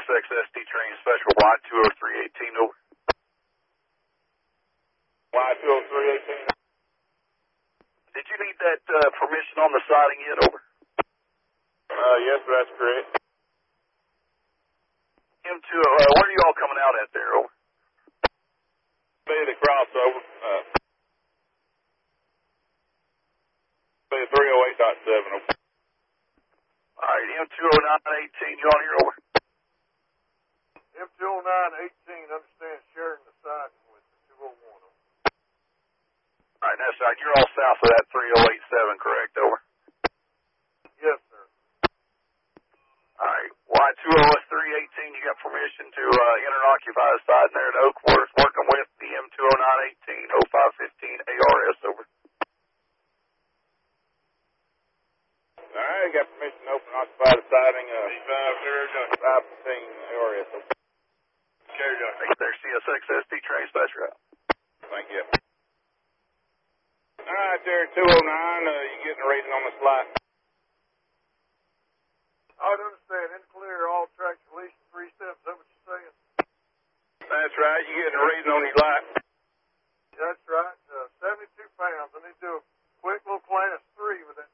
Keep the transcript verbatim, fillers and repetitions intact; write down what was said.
S X S T training special Y two oh three eighteen over. Y two oh three eighteen. Did you need that uh, permission on the siding yet, over? Uh, yes, sir, that's correct. M two, uh, where are you all coming out at there, over? Be the crossover. Uh, be the three oh eight point seven. Over. All right, M two oh nine eighteen, you on here, over? M two oh nine eighteen, understand sharing the siding with the two oh one. All right, that's right. You're all south of that three oh eight seven, correct, over? Yes, sir. All right, Y two oh three eighteen, you got permission to uh, enter and occupy the side there at Oakworth, working with the M two oh nine eighteen oh five fifteen A R S, over. All right, got permission to open and occupy the siding. Uh, five fifteen A R S. Over. Carry on. There's C S X S T train special route. Thank you. All right, there, two oh nine, uh, you getting a reading on this light? I would understand. In clear, all tracks released in three steps. Is that what you're saying? That's right. You getting a reading on your light? That's right. Uh, seventy-two pounds. I need to do a quick little class three with that